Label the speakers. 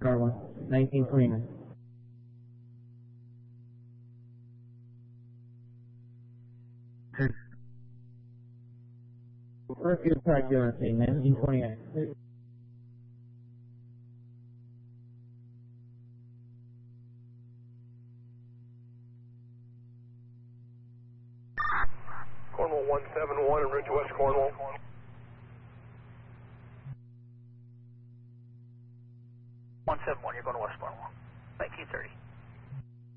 Speaker 1: Darwin, 1929. First field track USA, 1928.
Speaker 2: Cornwall 171 en route to West Cornwall.
Speaker 3: 171, you're going to West Cornwall. 1930.